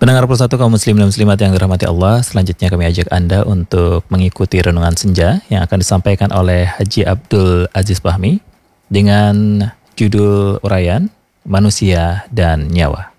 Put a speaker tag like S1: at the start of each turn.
S1: Pendengar Persatu kaum muslim dan muslimat yang dirahmati Allah, selanjutnya kami ajak Anda untuk mengikuti renungan senja yang akan disampaikan oleh Haji Abdul Aziz Fahmi dengan judul uraian Manusia dan Nyawa.